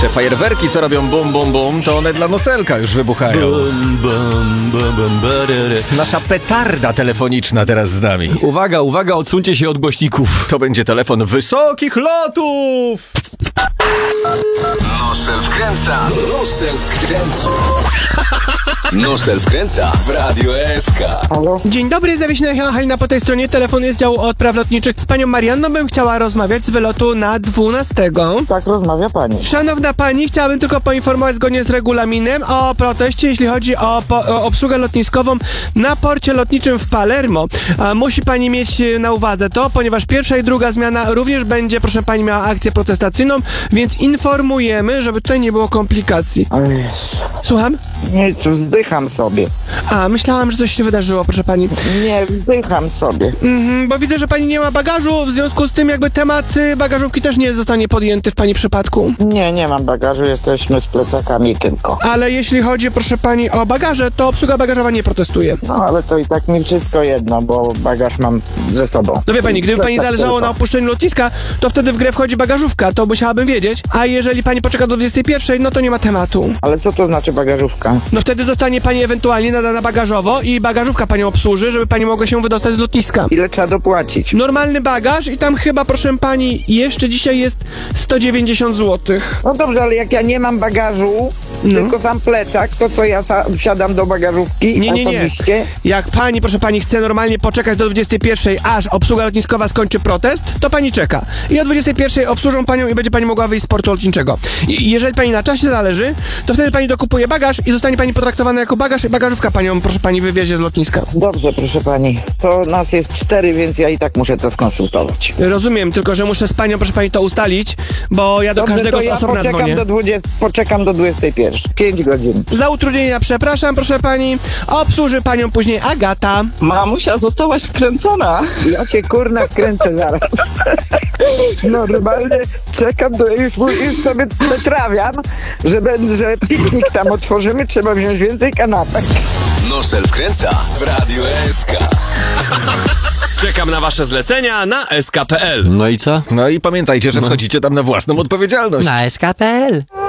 Te fajerwerki, co robią bum, bum, bum, to one dla Noselka już wybuchają. Bum, bum, bum, bum, barere. Nasza petarda telefoniczna teraz z nami. Uwaga, uwaga, odsuńcie się od głośników. To będzie telefon wysokich lotów! Nosel wkręca. Nosel wkręca. Nosel wkręca w Radio SK. Halo? Dzień dobry, Zawiśnia Halina po tej stronie. Telefon jest z działu odpraw lotniczych. Z panią Marianną bym chciała rozmawiać z wylotu na 12. Tak rozmawia pani. Szanowna pani, chciałabym tylko poinformować zgodnie z regulaminem o proteście, jeśli chodzi o obsługę lotniskową na porcie lotniczym w Palermo. Musi pani mieć na uwadze to, ponieważ pierwsza i druga zmiana również będzie, proszę pani, miała akcję protestacyjną, więc informujemy, żeby tutaj nie było komplikacji. O Jezu. Słucham? Nic, wzdycham sobie. Myślałam, że coś się wydarzyło, proszę pani. Nie, wzdycham sobie. Bo widzę, że pani nie ma bagażu, w związku z tym jakby temat bagażówki też nie zostanie podjęty w pani przypadku. Nie mam bagażu, jesteśmy z plecakami tylko. Ale jeśli chodzi, proszę pani, o bagaże, to obsługa bagażowa nie protestuje. No ale to i tak mi wszystko jedno, bo bagaż mam ze sobą. No wie pani, gdyby pani Plecak zależało tylko. na opuszczeniu lotniska, to wtedy w grę wchodzi bagażówka, to musiałabym wiedzieć. A jeżeli pani poczeka do 21, no to nie ma tematu. Ale co to znaczy bagażówka? No wtedy zostanie pani ewentualnie nadana bagażowo i bagażówka panią obsłuży, żeby pani mogła się wydostać z lotniska. Ile trzeba dopłacić? Normalny bagaż i tam chyba, proszę pani, jeszcze dzisiaj jest 190 zł. No dobrze, ale jak ja nie mam bagażu, tylko sam plecak, to co ja wsiadam do bagażówki Nie. osobiście? Jak pani, proszę pani, chce normalnie poczekać do 21, aż obsługa lotniskowa skończy protest, to pani czeka. I o 21 obsłużą panią i będzie pani mogła wyjść z portu lotniczego. I jeżeli pani na czasie zależy, to wtedy pani dokupuje bagaż i zostanie pani potraktowana jako bagaż i bagażówka panią, proszę pani, wywiezie z lotniska. Dobrze, proszę pani. To nas jest 4, więc ja i tak muszę to skonsultować. Rozumiem, tylko że muszę z panią, proszę pani, to ustalić, bo ja do Dobrze, każdego to z ja osobna dzwonię. poczekam do 21. 5 godzin. Za utrudnienia przepraszam, proszę pani. Obsłuży panią później Agata. Mamusia, zostałaś wkręcona. Ja cię kurna wkręcę zaraz. Normalnie czekam, już sobie przetrawiam, że piknik tam otworzymy, trzeba wziąć więcej kanapek. Nosel wkręca w Radio SK. Czekam na wasze zlecenia na sk.pl. No i co? No i pamiętajcie, że wchodzicie tam na własną odpowiedzialność. Na SK.pl